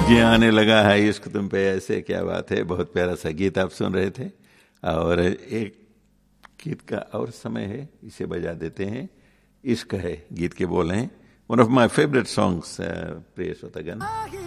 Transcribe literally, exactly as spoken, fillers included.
जी आने लगा है इश्क तुम पे ऐसे, क्या बात है। बहुत प्यारा सा गीत आप सुन रहे थे। और एक गीत का और समय है, इसे बजा देते हैं। इश्क है गीत के बोल हैं। One of my favourite songs, प्रिय श्रोतागण।